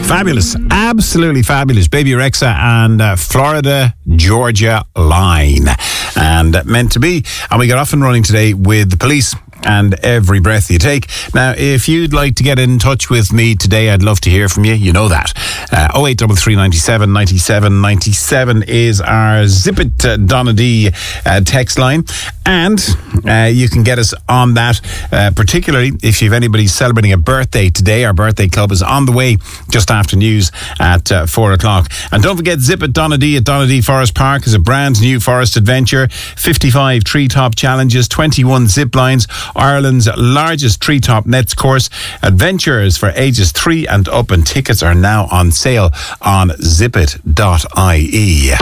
Fabulous. Absolutely fabulous. Baby Rexha and Florida Georgia Line. And meant to be. And we got off and running today with the police and Every Breath You Take. Now, if you'd like to get in touch with me today, I'd love to hear from you. You know that. 0833 97 97 97 is our Zip It Donna D text line. And you can get us on that, particularly if you've anybody celebrating a birthday today. Our birthday club is on the way just after news at 4 o'clock. And don't forget, Zip It Donna D at Donna D Forest Park is a brand new forest adventure. 55 treetop challenges, 21 zip lines, Ireland's largest treetop nets course. Adventures for ages 3 and up, and tickets are now on sale on zipit.ie.